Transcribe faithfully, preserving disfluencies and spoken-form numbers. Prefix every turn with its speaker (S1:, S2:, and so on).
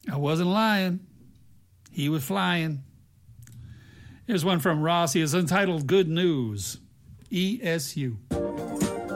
S1: I wasn't lying. He was flying. Here's one from Ross. He is entitled Good News. E S U.